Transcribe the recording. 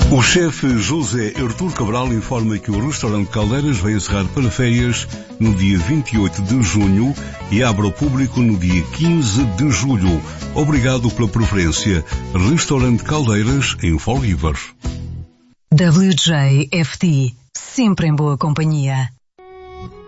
O chefe José Artur Cabral informa que o restaurante Caldeiras vai encerrar para férias no dia 28 de junho e abre ao público no dia 15 de julho. Obrigado pela preferência. Restaurante Caldeiras em Fall River. WJFD, sempre em boa companhia.